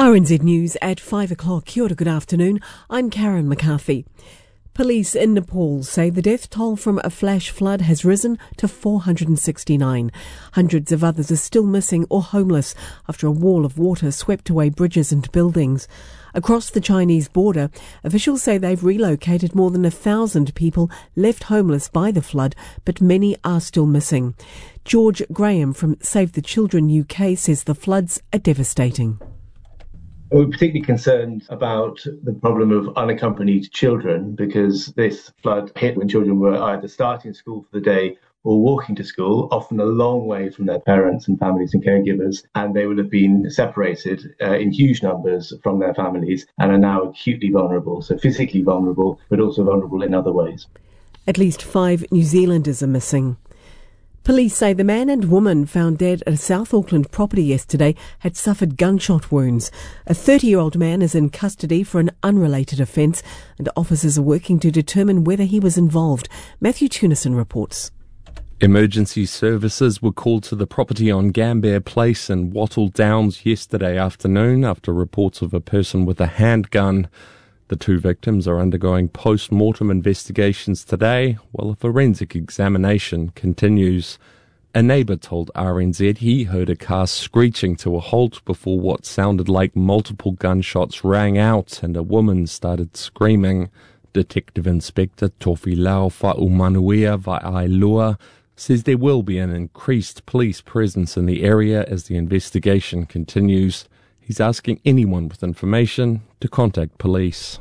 RNZ News at 5 o'clock. Kia ora, good afternoon. I'm Karen McCarthy. Police in Nepal say the death toll from a flash flood has risen to 469. Hundreds of others are still missing or homeless after a wall of water swept away bridges and buildings. Across the Chinese border, officials say they've relocated more than 1,000 people left homeless by the flood, but many are still missing. George Graham from Save the Children UK says the floods are devastating. We're particularly concerned about the problem of unaccompanied children because this flood hit when children were either starting school for the day or walking to school, often a long way from their parents and families and caregivers, and they would have been separated in huge numbers from their families and are now acutely vulnerable, so physically vulnerable, but also vulnerable in other ways. At least 5 New Zealanders are missing. Police say the man and woman found dead at a South Auckland property yesterday had suffered gunshot wounds. A 30-year-old man is in custody for an unrelated offence, and officers are working to determine whether he was involved. Matthew Tunison reports. Emergency services were called to the property on Gambier Place in Wattle Downs yesterday afternoon after reports of a person with a handgun. The 2 victims are undergoing post-mortem investigations today, while a forensic examination continues. A neighbour told RNZ he heard a car screeching to a halt before what sounded like multiple gunshots rang out and a woman started screaming. Detective Inspector Tofi Lau Fa'umanuia Va'ailua says there will be an increased police presence in the area as the investigation continues. He's asking anyone with information to contact police.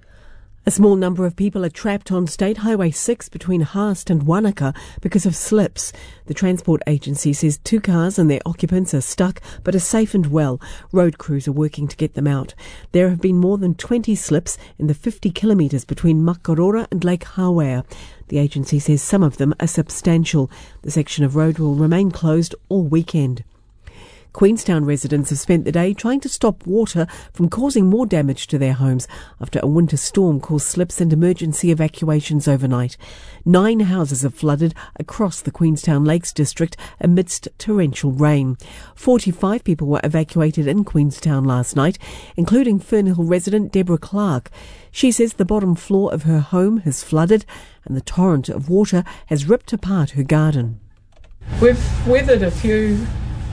A small number of people are trapped on State Highway 6 between Haast and Wanaka because of slips. The transport agency says 2 cars and their occupants are stuck but are safe and well. Road crews are working to get them out. There have been more than 20 slips in the 50 kilometres between Makarora and Lake Hawea. The agency says some of them are substantial. The section of road will remain closed all weekend. Queenstown residents have spent the day trying to stop water from causing more damage to their homes after a winter storm caused slips and emergency evacuations overnight. 9 houses have flooded across the Queenstown Lakes district amidst torrential rain. 45 people were evacuated in Queenstown last night, including Fernhill resident Deborah Clark. She says the bottom floor of her home has flooded and the torrent of water has ripped apart her garden. We've weathered a few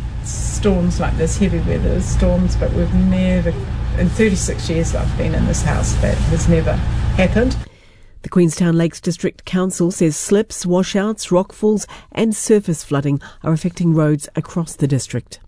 storms like this, heavy weather storms, but we've never, in 36 years that I've been in this house, that has never happened. The Queenstown Lakes District Council says slips, washouts, rockfalls and surface flooding are affecting roads across the district.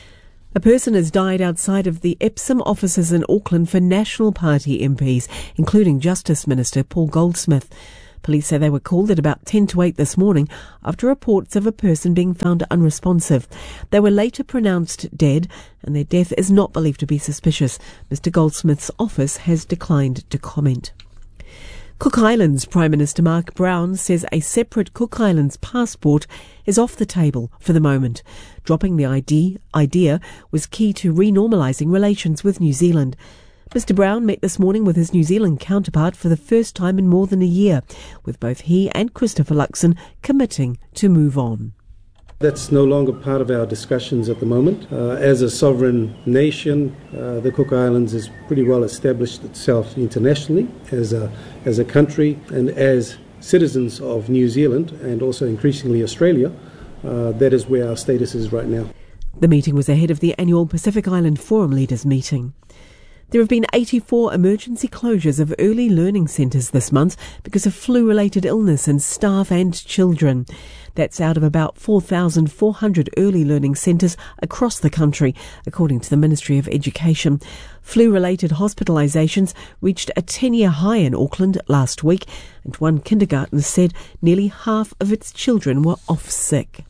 A person has died outside of the Epsom offices in Auckland for National Party MPs, including Justice Minister Paul Goldsmith. Police say they were called at about 10 to 8 this morning after reports of a person being found unresponsive. They were later pronounced dead and their death is not believed to be suspicious. Mr Goldsmith's office has declined to comment. Cook Islands Prime Minister Mark Brown says a separate Cook Islands passport is off the table for the moment. Dropping the idea was key to renormalising relations with New Zealand. Mr Brown met this morning with his New Zealand counterpart for the first time in more than a year, with both he and Christopher Luxon committing to move on. That's no longer part of our discussions at the moment. As a sovereign nation, the Cook Islands has pretty well established itself internationally as a country, and as citizens of New Zealand and also increasingly Australia, that is where our status is right now. The meeting was ahead of the annual Pacific Island Forum Leaders meeting. There have been 84 emergency closures of early learning centres this month because of flu-related illness in staff and children. That's out of about 4,400 early learning centres across the country, according to the Ministry of Education. Flu-related hospitalisations reached a 10-year high in Auckland last week, and one kindergarten said nearly half of its children were off sick.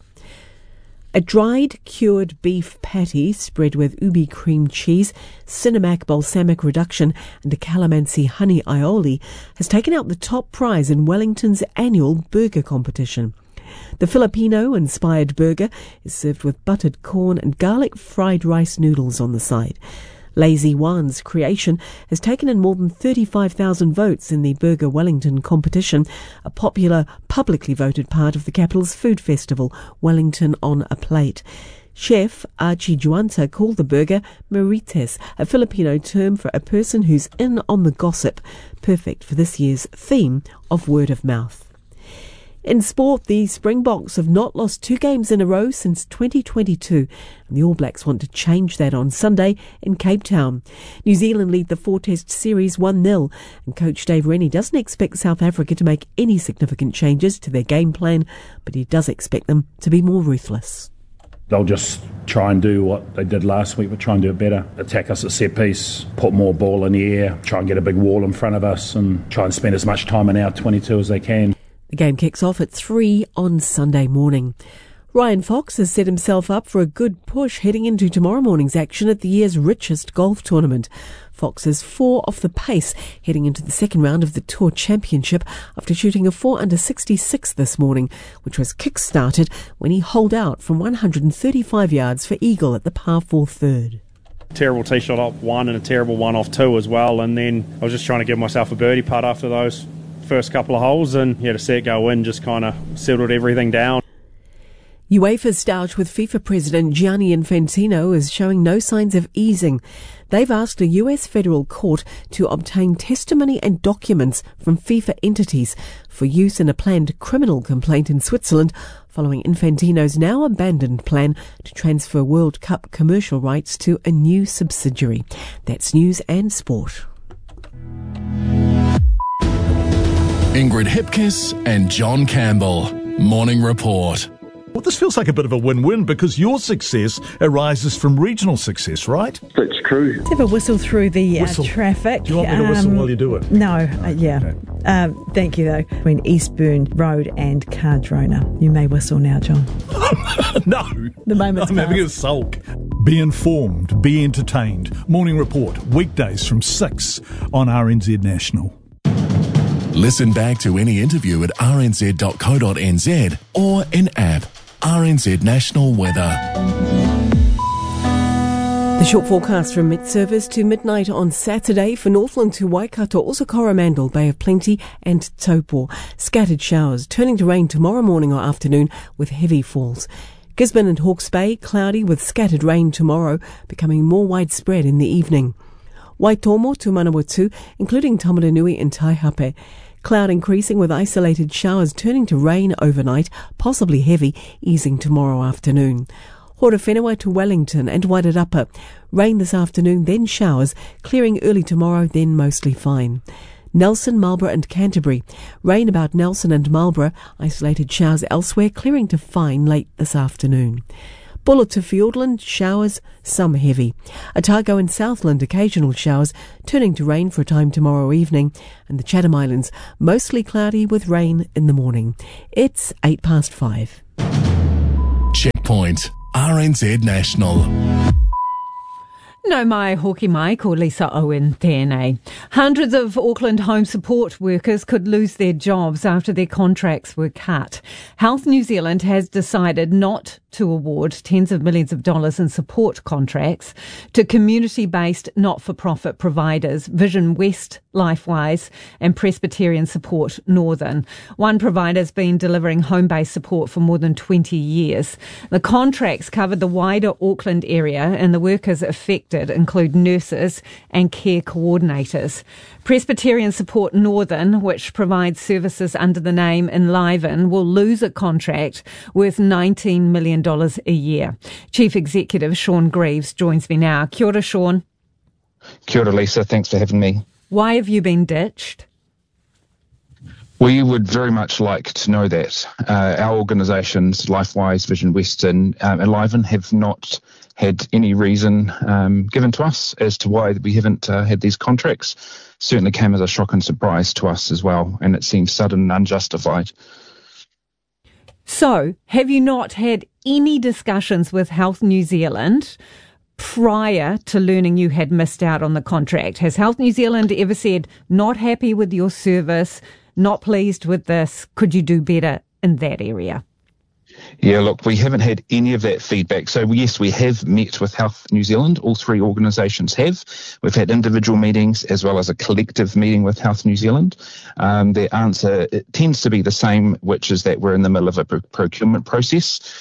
A dried cured beef patty spread with ubi cream cheese, Cinemac balsamic reduction and a calamansi honey aioli has taken out the top prize in Wellington's annual burger competition. The Filipino-inspired burger is served with buttered corn and garlic fried rice noodles on the side. Lazy Juan's creation has taken in more than 35,000 votes in the Burger Wellington competition, a popular, publicly voted part of the capital's food festival, Wellington on a Plate. Chef Archie Juanta called the burger marites, a Filipino term for a person who's in on the gossip, perfect for this year's theme of word of mouth. In sport, the Springboks have not lost 2 games in a row since 2022, and the All Blacks want to change that on Sunday in Cape Town. New Zealand lead the 4-test series 1-0, and coach Dave Rennie doesn't expect South Africa to make any significant changes to their game plan, but he does expect them to be more ruthless. They'll just try and do what they did last week, but try and do it better. Attack us at set piece, put more ball in the air, try and get a big wall in front of us, and try and spend as much time in our 22 as they can. The game kicks off at 3 on Sunday morning. Ryan Fox has set himself up for a good push heading into tomorrow morning's action at the year's richest golf tournament. Fox is 4 off the pace heading into the second round of the Tour Championship after shooting a 4 under 66 this morning, which was kick-started when he holed out from 135 yards for eagle at the par 4 third. Terrible tee shot off 1 and a terrible one off 2 as well, and then I was just trying to give myself a birdie putt after those first couple of holes, and to see it go in just kind of settled everything down. UEFA's stoush with FIFA President Gianni Infantino is showing no signs of easing. They've asked a US federal court to obtain testimony and documents from FIFA entities for use in a planned criminal complaint in Switzerland following Infantino's now abandoned plan to transfer World Cup commercial rights to a new subsidiary. That's news and sport. Ingrid Hipkiss and John Campbell. Morning Report. Well, this feels like a bit of a win-win because your success arises from regional success, right? That's true. Let's have a whistle through the traffic. Do you want me to whistle while you do it? No, yeah. Okay. Thank you, though. Between Eastbourne Road and Cardrona. You may whistle now, John. No. The moment's I'm having a sulk. Be informed, be entertained. Morning Report, weekdays from 6 on RNZ National. Listen back to any interview at rnz.co.nz or in app RNZ National Weather. The short forecast from mid-service to midnight on Saturday for Northland to Waikato, also Coromandel, Bay of Plenty and Taupo. Scattered showers turning to rain tomorrow morning or afternoon with heavy falls. Gisborne and Hawke's Bay, cloudy with scattered rain tomorrow, becoming more widespread in the evening. Waitomo to Manawatu, including Tamaranui and Taihape. Cloud increasing with isolated showers turning to rain overnight, possibly heavy, easing tomorrow afternoon. Horowhenua to Wellington and Wairarapa. Rain this afternoon, then showers, clearing early tomorrow, then mostly fine. Nelson, Marlborough and Canterbury. Rain about Nelson and Marlborough, isolated showers elsewhere, clearing to fine late this afternoon. Buller to Fiordland, showers, some heavy. Otago and Southland, occasional showers, turning to rain for a time tomorrow evening. And the Chatham Islands, mostly cloudy with rain in the morning. It's 5:08. Checkpoint, RNZ National. No mai hoki mai ko Lisa Owen tēnei. Hundreds of Auckland home support workers could lose their jobs after their contracts were cut. Health New Zealand has decided not to award tens of millions of dollars in support contracts to community-based not-for-profit providers, Vision West, Lifewise and Presbyterian Support Northern. One provider's been delivering home-based support for more than 20 years. The contracts cover the wider Auckland area and the workers affected include nurses and care coordinators. Presbyterian Support Northern, which provides services under the name Enliven, will lose a contract worth $19 million a year. Chief Executive Sean Greaves joins me now. Kia ora, Sean. Kia ora, Lisa. Thanks for having me. Why have you been ditched? We would very much like to know that. Our organisations, Lifewise, Vision West and Enliven, have not had any reason given to us as to why we haven't had these contracts. Certainly came as a shock and surprise to us as well, and it seems sudden and unjustified. So, have you not had any discussions with Health New Zealand prior to learning you had missed out on the contract? Has Health New Zealand ever said, not happy with your service, not pleased with this, could you do better in that area? Yeah, look, we haven't had any of that feedback. So, yes, we have met with Health New Zealand. All three organisations have. We've had individual meetings as well as a collective meeting with Health New Zealand. Their answer tends to be the same, which is that we're in the middle of a procurement process.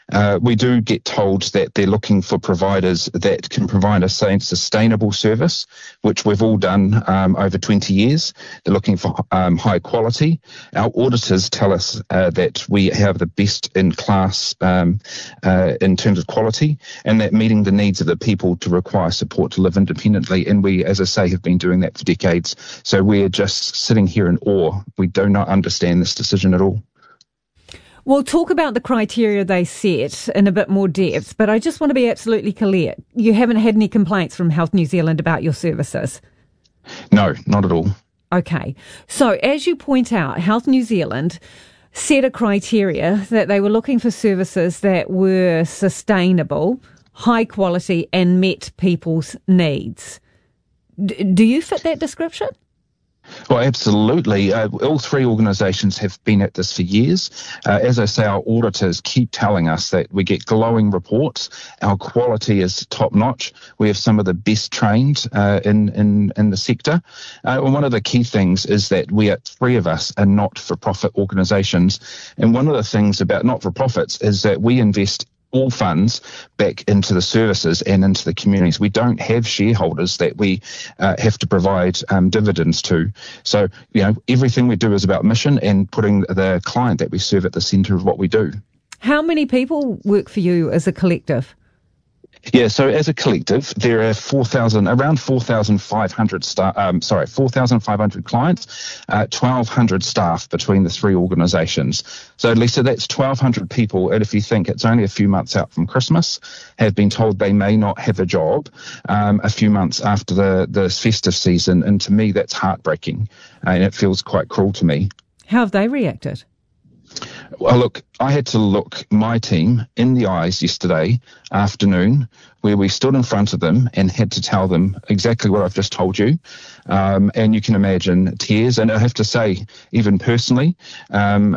We do get told that they're looking for providers that can provide a sustainable service, which we've all done over 20 years. They're looking for high quality. Our auditors tell us that we have the best in class in terms of quality, and that meeting the needs of the people to require support to live independently. And we, as I say, have been doing that for decades. So we're just sitting here in awe. We do not understand this decision at all. We'll talk about the criteria they set in a bit more depth, but I just want to be absolutely clear. You haven't had any complaints from Health New Zealand about your services? No, not at all. Okay. So as you point out, Health New Zealand set a criteria that they were looking for services that were sustainable, high quality, and met people's needs. Do you fit that description? Well, absolutely. All three organisations have been at this for years. As I say, our auditors keep telling us that we get glowing reports. Our quality is top notch. We have some of the best trained in the sector. And one of the key things is that three of us are not-for-profit organisations. And one of the things about not-for-profits is that we invest all funds back into the services and into the communities. We don't have shareholders that we have to provide dividends to. So, everything we do is about mission and putting the client that we serve at the centre of what we do. How many people work for you as a collective? Yeah, so as a collective, there are around 4,500 4,500 clients, 1,200 staff between the three organisations. So, Lisa, that's 1,200 people, and if you think it's only a few months out from Christmas, have been told they may not have a job a few months after the festive season, and to me, that's heartbreaking, and it feels quite cruel to me. How have they reacted? Well, look, I had to look my team in the eyes yesterday afternoon, where we stood in front of them and had to tell them exactly what I've just told you. And you can imagine tears. And I have to say, even personally, all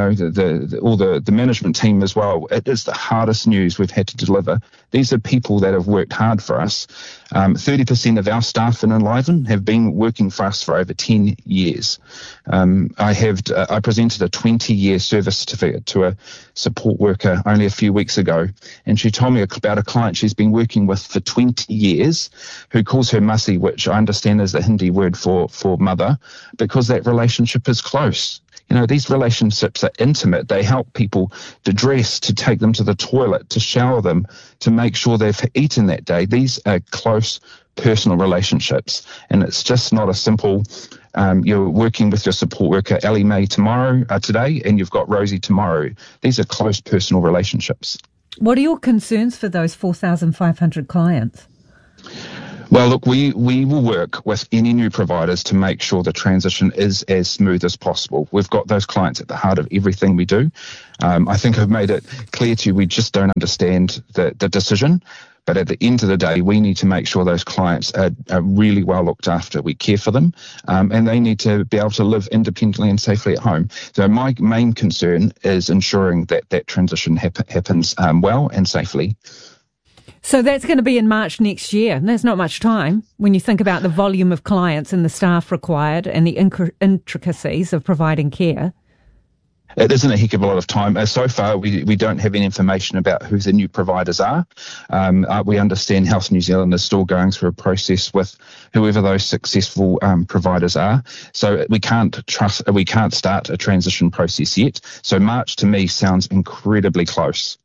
the management team as well, it is the hardest news we've had to deliver. These are people that have worked hard for us. 30% of our staff in Enliven have been working for us for over 10 years. I presented a 20-year service certificate to a support worker only a few weeks ago, and she told me about a client she's been working with for 20 years who calls her Masi, which I understand is the Hindi word for mother, because that relationship is close. These relationships are intimate. They help people to dress, to take them to the toilet, to shower them, to make sure they've eaten that day. These are close personal relationships, and it's just not a simple you're working with your support worker Ellie Mae today, and you've got Rosie tomorrow. These are close personal relationships. What are your concerns for those 4,500 clients? Well, look, we will work with any new providers to make sure the transition is as smooth as possible. We've got those clients at the heart of everything we do. I think I've made it clear to you, we just don't understand the decision. But at the end of the day, we need to make sure those clients are really well looked after. We care for them, and they need to be able to live independently and safely at home. So my main concern is ensuring that transition happens well and safely. So that's going to be in March next year. There's not much time when you think about the volume of clients and the staff required and the intricacies of providing care. It isn't a heck of a lot of time. So far, we don't have any information about who the new providers are. We understand Health New Zealand is still going through a process with whoever those successful providers are. So we can't start a transition process yet. So March to me sounds incredibly close.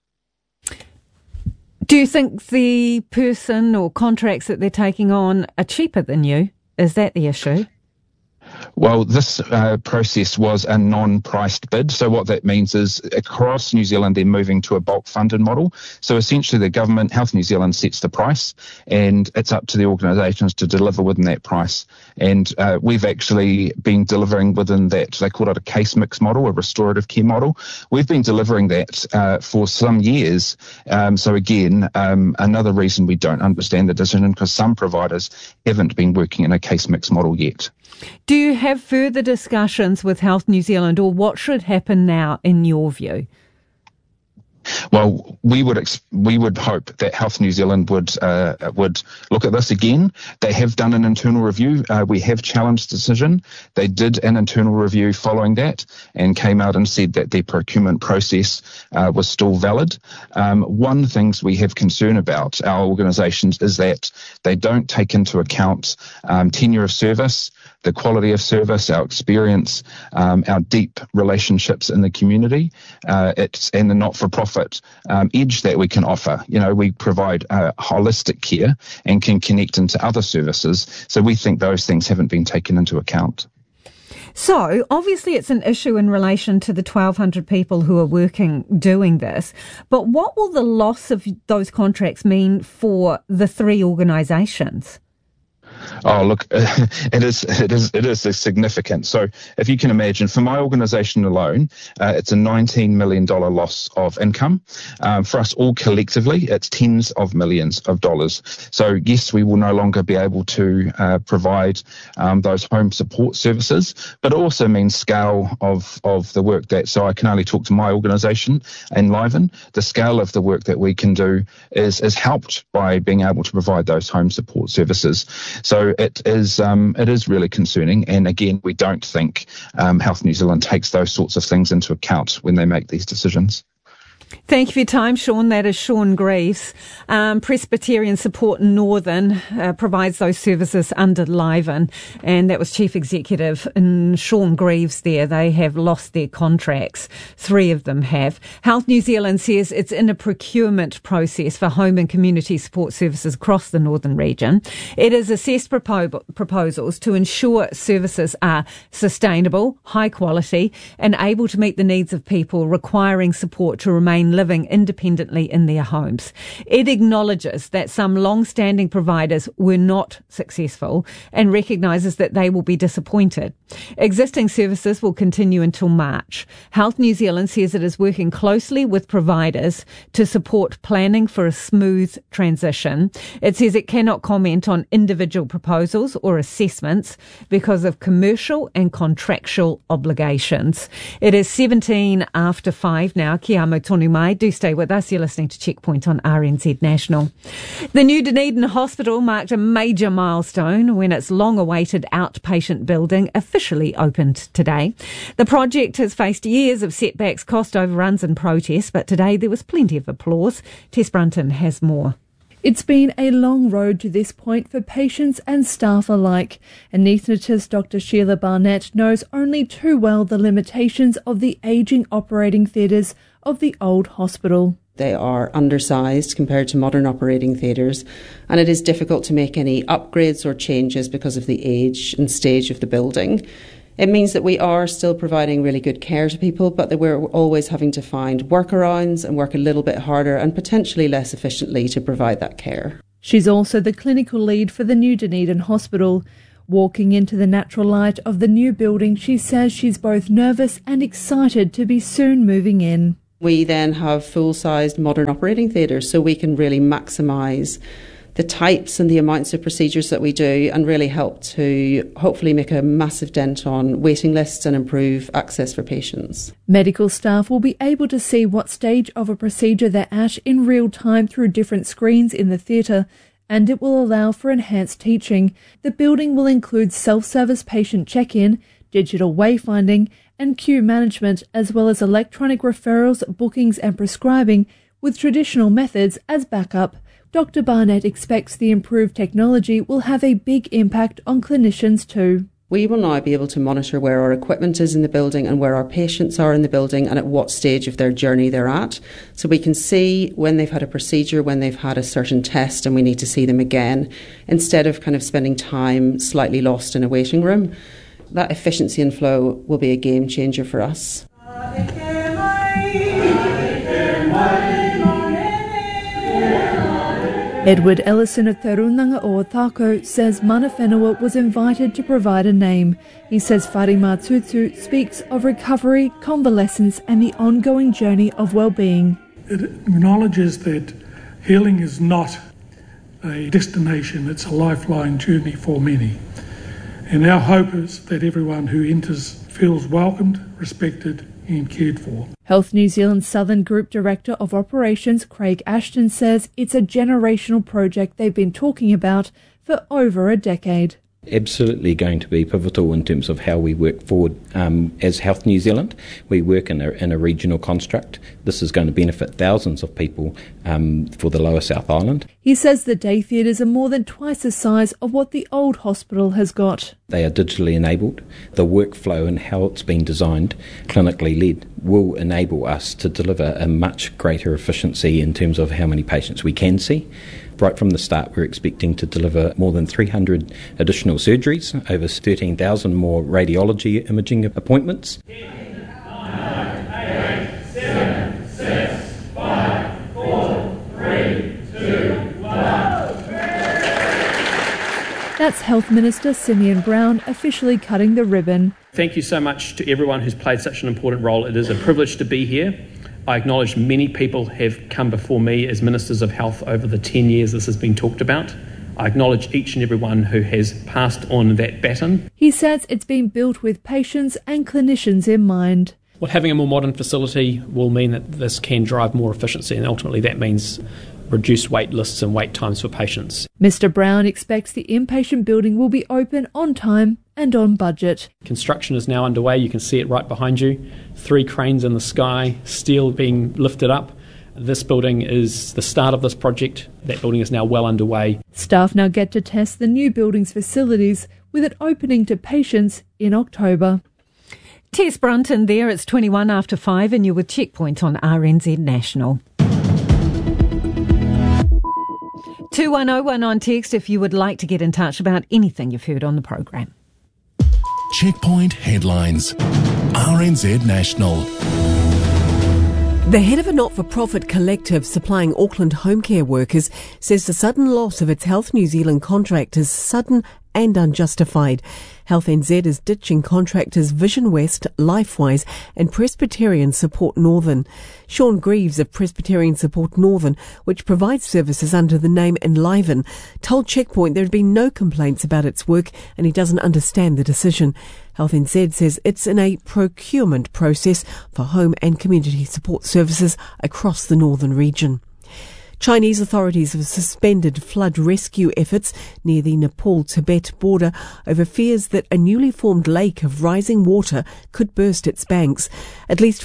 Do you think the person or contracts that they're taking on are cheaper than you? Is that the issue? Well, this process was a non-priced bid. So what that means is across New Zealand, they're moving to a bulk funded model. So essentially the government, Health New Zealand, sets the price, and it's up to the organisations to deliver within that price. And we've actually been delivering within that. They call it a case mix model, a restorative care model. We've been delivering that for some years. So again, another reason we don't understand the decision, because some providers haven't been working in a case mix model yet. Do you have further discussions with Health New Zealand, or what should happen now in your view? Well, we would hope that Health New Zealand would look at this again. They have done an internal review. We have challenged the decision. They did an internal review following that and came out and said that their procurement process was still valid. One of the things we have concern about our organisations is that they don't take into account tenure of service, the quality of service, our experience, our deep relationships in the community, and the not-for-profit edge that we can offer. You know, we provide holistic care and can connect into other services. So we think those things haven't been taken into account. So, obviously it's an issue in relation to the 1,200 people who are doing this, but what will the loss of those contracts mean for the three organisations? Oh, look, it is significant. So if you can imagine, for my organisation alone, it's a $19 million loss of income. For us all collectively, it's tens of millions of dollars. So yes, we will no longer be able to provide those home support services, but it also means scale of the work so I can only talk to my organisation Enliven. The scale of the work that we can do is helped by being able to provide those home support services. So it is really concerning. And again, we don't think Health New Zealand takes those sorts of things into account when they make these decisions. Thank you for your time, Sean. That is Sean Greaves. Presbyterian Support Northern provides those services under Liven, and that was Chief Executive Sean Greaves there. They have lost their contracts. 3 of them have. Health New Zealand says it's in a procurement process for home and community support services across the northern region. It has assessed proposals to ensure services are sustainable, high quality, and able to meet the needs of people requiring support to remain living independently in their homes. It acknowledges that some long-standing providers were not successful and recognises that they will be disappointed. Existing services will continue until March. Health New Zealand says it is working closely with providers to support planning for a smooth transition. It says it cannot comment on individual proposals or assessments because of commercial and contractual obligations. It is 17 after 5 now. Kia amo tonu mai. Do stay with us. You're listening to Checkpoint on RNZ National. The new Dunedin Hospital marked a major milestone when its long-awaited outpatient building officially opened today. The project has faced years of setbacks, cost overruns and protests, but today there was plenty of applause. Tess Brunton has more. It's been a long road to this point for patients and staff alike. Anaesthetist Dr. Sheila Barnett knows only too well the limitations of the ageing operating theatres of the old hospital. They are undersized compared to modern operating theatres, and it is difficult to make any upgrades or changes because of the age and stage of the building. It means that we are still providing really good care to people, but that we're always having to find workarounds and work a little bit harder and potentially less efficiently to provide that care. She's also the clinical lead for the new Dunedin Hospital. Walking into the natural light of the new building, she says she's both nervous and excited to be soon moving in. We then have full-sized modern operating theatres, so we can really maximise the types and the amounts of procedures that we do and really help to hopefully make a massive dent on waiting lists and improve access for patients. Medical staff will be able to see what stage of a procedure they're at in real time through different screens in the theatre, and it will allow for enhanced teaching. The building will include self-service patient check-in, digital wayfinding and queue management, as well as electronic referrals, bookings and prescribing with traditional methods as backup. Dr. Barnett expects the improved technology will have a big impact on clinicians too. We will now be able to monitor where our equipment is in the building and where our patients are in the building and at what stage of their journey they're at. So we can see when they've had a procedure, when they've had a certain test and we need to see them again, instead of kind of spending time slightly lost in a waiting room. That efficiency and flow will be a game changer for us. Edward Ellison of Te Runanga o Otago says Mana Whenua was invited to provide a name. He says Wharima Tutu speaks of recovery, convalescence and the ongoing journey of well-being. It acknowledges that healing is not a destination, it's a lifelong journey for many. And our hope is that everyone who enters feels welcomed, respected, and cared for. Health New Zealand Southern Group Director of Operations Craig Ashton says it's a generational project they've been talking about for over a decade. Absolutely going to be pivotal in terms of how we work forward as Health New Zealand. We work in a regional construct. This is going to benefit thousands of people for the Lower South Island. He says the day theatres are more than twice the size of what the old hospital has got. They are digitally enabled. The workflow and how it's been designed, clinically led, will enable us to deliver a much greater efficiency in terms of how many patients we can see. Right from the start, we're expecting to deliver more than 300 additional surgeries, over 13,000 more radiology imaging appointments. 10, 9, 8, 7, 6, 5, 4, 3, 2, 1. That's Health Minister Simeon Brown officially cutting the ribbon. Thank you so much to everyone who's played such an important role. It is a privilege to be here. I acknowledge many people have come before me as Ministers of Health over the 10 years this has been talked about. I acknowledge each and every one who has passed on that baton. He says it's been built with patients and clinicians in mind. Well, having a more modern facility will mean that this can drive more efficiency, and ultimately that means reduced wait lists and wait times for patients. Mr Brown expects the inpatient building will be open on time and on budget. Construction is now underway. You can see it right behind you. 3 cranes in the sky, steel being lifted up. This building is the start of this project. That building is now well underway. Staff now get to test the new building's facilities, with it opening to patients in October. Tess Brunton there. It's 21 after 5 and you're with Checkpoint on RNZ National. 21019 on text if you would like to get in touch about anything you've heard on the program. Checkpoint headlines. RNZ National. The head of a not-for-profit collective supplying Auckland home care workers says the sudden loss of its Health New Zealand contract is sudden and unjustified. Health NZ is ditching contractors Vision West, Lifewise and Presbyterian Support Northern. Sean Greaves of Presbyterian Support Northern, which provides services under the name Enliven, told Checkpoint there had been no complaints about its work and he doesn't understand the decision. Health NZ says it's in a procurement process for home and community support services across the northern region. Chinese authorities have suspended flood rescue efforts near the Nepal-Tibet border over fears that a newly formed lake of rising water could burst its banks. At least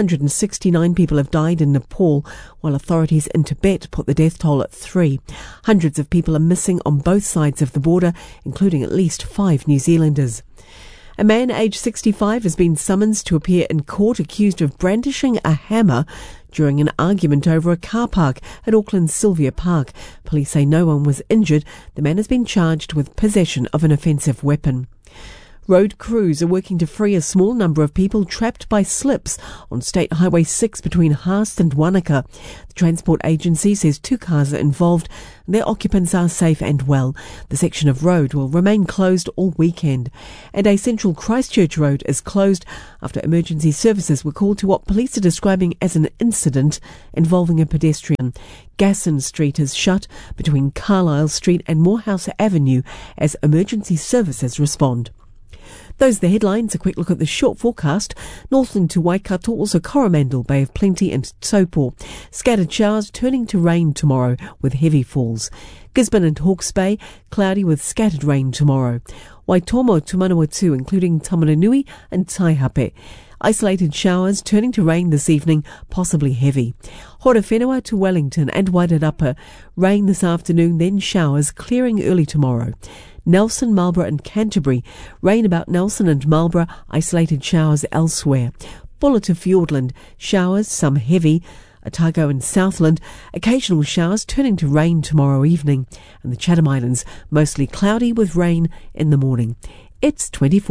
469 people have died in Nepal, while authorities in Tibet put the death toll at 3. Hundreds of people are missing on both sides of the border, including at least 5 New Zealanders. A man aged 65 has been summoned to appear in court accused of brandishing a hammer during an argument over a car park at Auckland's Sylvia Park. Police say no one was injured. The man has been charged with possession of an offensive weapon. Road crews are working to free a small number of people trapped by slips on State Highway 6 between Haast and Wanaka. The transport agency says 2 cars are involved and their occupants are safe and well. The section of road will remain closed all weekend. And a central Christchurch road is closed after emergency services were called to what police are describing as an incident involving a pedestrian. Gasson Street is shut between Carlisle Street and Morehouse Avenue as emergency services respond. Those are the headlines. A quick look at the short forecast. Northland to Waikato, also Coromandel, Bay of Plenty and Taupo. Scattered showers turning to rain tomorrow with heavy falls. Gisborne and Hawke's Bay, cloudy with scattered rain tomorrow. Waitomo to Manawatu, including Tamaranui and Taihape. Isolated showers turning to rain this evening, possibly heavy. Horowhenua to Wellington and Wairarapa. Rain this afternoon, then showers, clearing early tomorrow. Nelson, Marlborough and Canterbury. Rain about Nelson and Marlborough, isolated showers elsewhere. Buller to Fiordland, showers, some heavy. Otago and Southland, occasional showers turning to rain tomorrow evening. And the Chatham Islands, mostly cloudy with rain in the morning. It's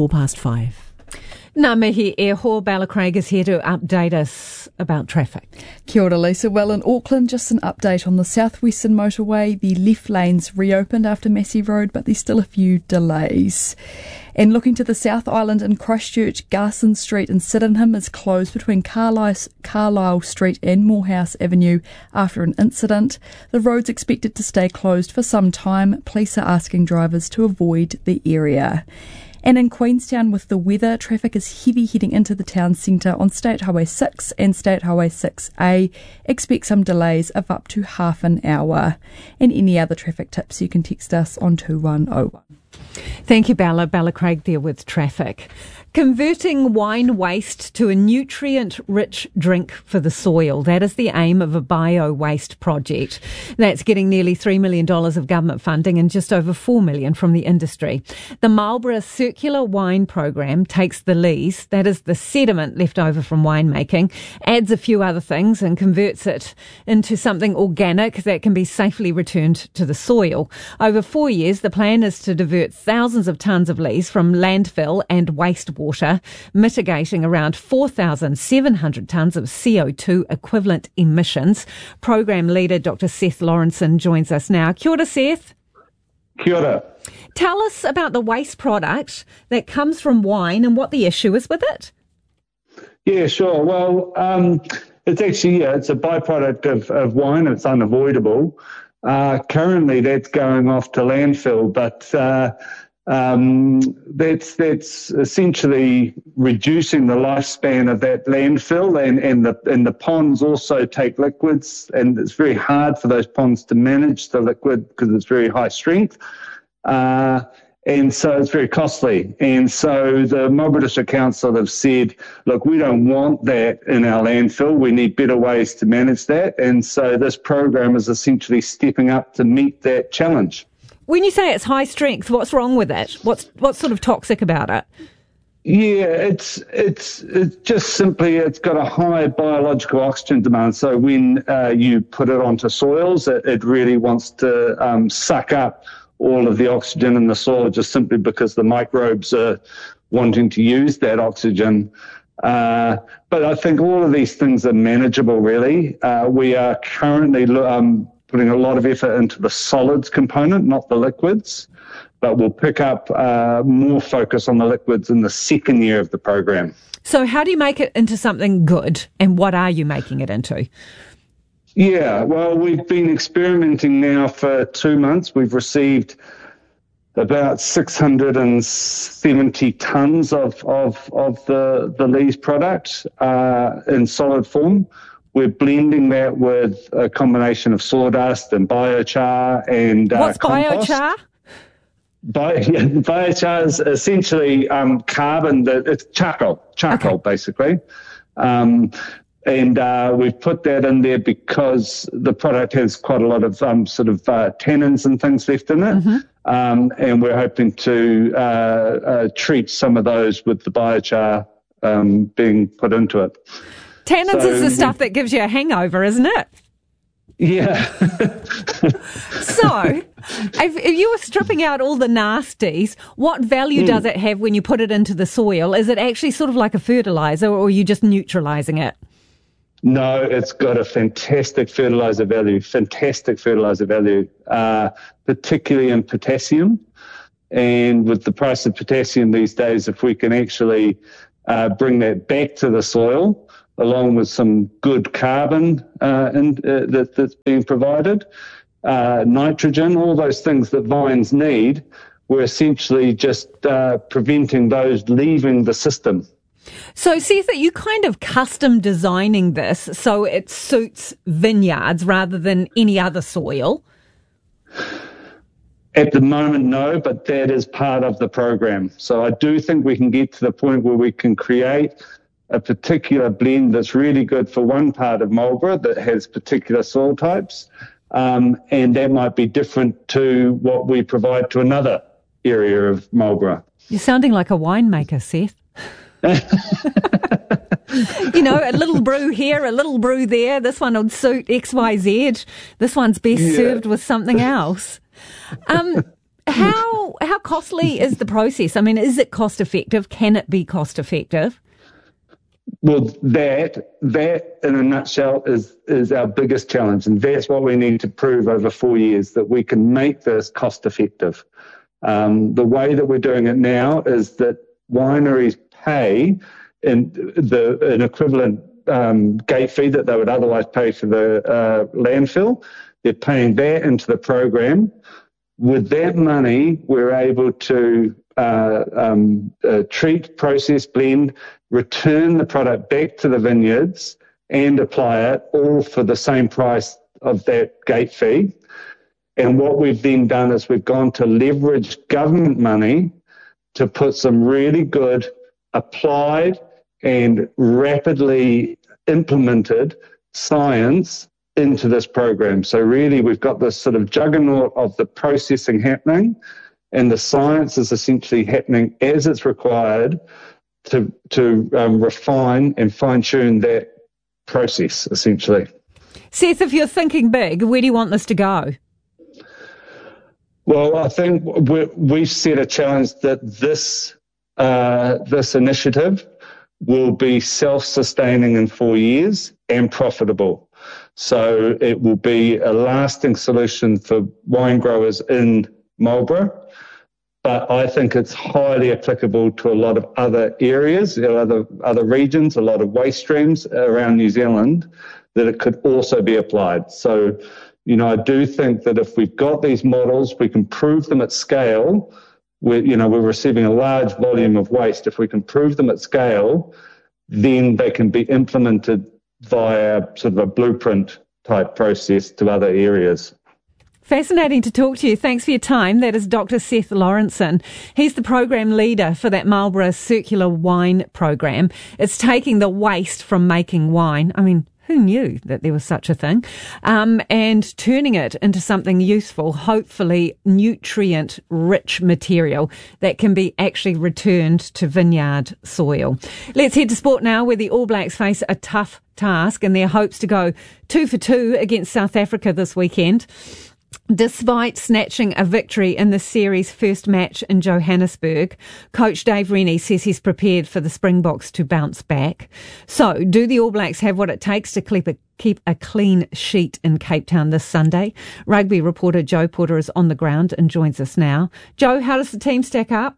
5:24. Ngā mihi e ho, Bella Craig is here to update us about traffic. Kia ora, Lisa. Well, in Auckland, just an update on the southwestern motorway. The left lane's reopened after Massey Road, but there's still a few delays. And looking to the South Island in Christchurch, Garson Street in Sydenham is closed between Carlisle Street and Morehouse Avenue after an incident. The road's expected to stay closed for some time. Police are asking drivers to avoid the area. And in Queenstown, with the weather, traffic is heavy heading into the town centre on State Highway 6 and State Highway 6A. Expect some delays of up to half an hour. And any other traffic tips, you can text us on 2101. Thank you, Bella. Bella Craig there with traffic. Converting wine waste to a nutrient-rich drink for the soil. That is the aim of a bio-waste project. That's getting nearly $3 million of government funding and just over $4 million from the industry. The Marlborough Circular Wine Program takes the lees, that is the sediment left over from winemaking, adds a few other things and converts it into something organic that can be safely returned to the soil. Over 4 years, the plan is to divert thousands of tonnes of lees from landfill and wastewater, mitigating around 4,700 tonnes of CO2 equivalent emissions. Program leader Dr. Seth Lawrenson joins us now. Kia ora, Seth. Kia ora. Tell us about the waste product that comes from wine and what the issue is with it. Yeah, sure. Well, it's actually, it's a byproduct of wine. It's unavoidable. Currently, that's going off to landfill, but that's essentially reducing the lifespan of that landfill, and the ponds also take liquids, and it's very hard for those ponds to manage the liquid because it's very high strength, and so it's very costly. And so the Marlborough District Council have said, look, we don't want that in our landfill. We need better ways to manage that, and so this program is essentially stepping up to meet that challenge. When you say it's high strength, what's wrong with it? What's sort of toxic about it? Yeah, it's just simply it's got a high biological oxygen demand. So when you put it onto soils, it really wants to suck up all of the oxygen in the soil, just simply because the microbes are wanting to use that oxygen. But I think all of these things are manageable, really. We are currently putting a lot of effort into the solids component, not the liquids, but we'll pick up more focus on the liquids in the second year of the program. So how do you make it into something good, and what are you making it into? Yeah, well, we've been experimenting now for 2 months. We've received about 670 tonnes of the lees product in solid form. We're blending that with a combination of sawdust and biochar and what's compost. Biochar? Biochar is essentially carbon. It's charcoal okay. Basically. And we've put that in there because the product has quite a lot of tannins and things left in it. Mm-hmm. And we're hoping to treat some of those with the biochar being put into it. Tannins is the stuff that gives you a hangover, isn't it? Yeah. So, if you were stripping out all the nasties, what value does it have when you put it into the soil? Is it actually sort of like a fertiliser, or are you just neutralising it? No, it's got a fantastic fertiliser value, particularly in potassium. And with the price of potassium these days, if we can actually bring that back to the soil, along with some good carbon that's being provided, nitrogen, all those things that vines need, we're essentially just preventing those leaving the system. So, Seth, are you kind of custom designing this so it suits vineyards rather than any other soil? At the moment, no, but that is part of the program. So I do think we can get to the point where we can create a particular blend that's really good for one part of Marlborough that has particular soil types, and that might be different to what we provide to another area of Marlborough. You're sounding like a winemaker, Seth. You know, a little brew here, a little brew there. This one would suit XYZ. This one's best served with something else. How costly is the process? I mean, is it cost effective? Can it be cost effective? Well, that in a nutshell is our biggest challenge, and that's what we need to prove over 4 years, that we can make this cost effective. The way that we're doing it now is that wineries pay an equivalent gate fee that they would otherwise pay for the landfill. They're paying that into the program. With that money, we're able to treat, process, blend, return the product back to the vineyards and apply it, all for the same price of that gate fee. And what we've then done is we've gone to leverage government money to put some really good applied and rapidly implemented science into this program. So really we've got this sort of juggernaut of the processing happening, and the science is essentially happening as it's required to refine and fine-tune that process, essentially. Seth, if you're thinking big, where do you want this to go? Well, I think we've set a challenge that this initiative will be self-sustaining in 4 years and profitable. So it will be a lasting solution for wine growers in Marlborough, but I think it's highly applicable to a lot of other areas, other regions, a lot of waste streams around New Zealand, that it could also be applied. So, I do think that if we've got these models, we can prove them at scale. We're receiving a large volume of waste. If we can prove them at scale, then they can be implemented via sort of a blueprint type process to other areas. Fascinating to talk to you. Thanks for your time. That is Dr. Seth Lawrenson. He's the program leader for that Marlborough Circular Wine program. It's taking the waste from making wine. I mean, who knew that there was such a thing? And turning it into something useful, hopefully nutrient-rich material that can be actually returned to vineyard soil. Let's head to sport now, where the All Blacks face a tough task in their hopes to go 2 for 2 against South Africa this weekend. Despite snatching a victory in the series' first match in Johannesburg, Coach Dave Rennie says he's prepared for the Springboks to bounce back. So, do the All Blacks have what it takes to keep a clean sheet in Cape Town this Sunday? Rugby reporter Joe Porter is on the ground and joins us now. Joe, how does the team stack up?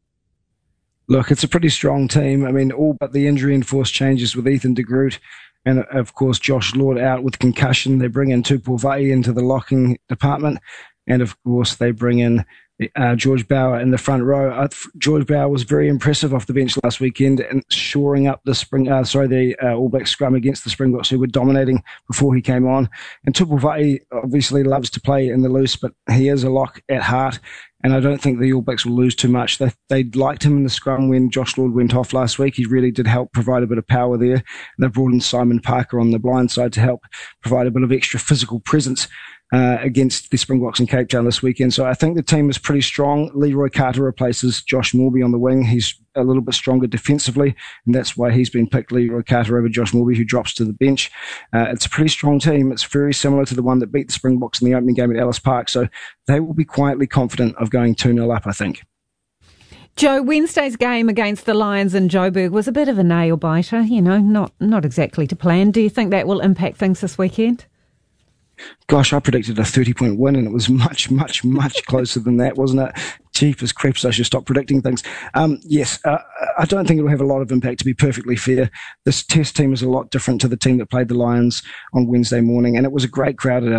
Look, it's a pretty strong team. I mean, all but the injury-enforced changes with Ethan de Groot and, of course, Josh Lord out with concussion. They bring in Tupou Vaa'i into the locking department. And, of course, they bring in George Bauer in the front row. George Bauer was very impressive off the bench last weekend and shoring up the All Black scrum against the Springboks, who were dominating before he came on. And Tupou Vaa'i obviously loves to play in the loose, but he is a lock at heart. And I don't think the All Blacks will lose too much. They liked him in the scrum when Josh Lord went off last week. He really did help provide a bit of power there. And they brought in Simon Parker on the blind side to help provide a bit of extra physical presence against the Springboks in Cape Town this weekend. So I think the team is pretty strong. Leroy Carter replaces Josh Morby on the wing. He's a little bit stronger defensively, and that's why he's been picked, Leroy Carter over Josh Morby, who drops to the bench. It's a pretty strong team. It's very similar to the one that beat the Springboks in the opening game at Ellis Park. So they will be quietly confident of going 2-0 up, I think. Joe, Wednesday's game against the Lions in Joburg was a bit of a nail-biter, not exactly to plan. Do you think that will impact things this weekend? Gosh, I predicted a 30-point win, and it was much, much, much closer than that, wasn't it? Jeepers creeps, I should stop predicting things. Yes, I don't think it will have a lot of impact, to be perfectly fair. This test team is a lot different to the team that played the Lions on Wednesday morning, and it was a great crowd at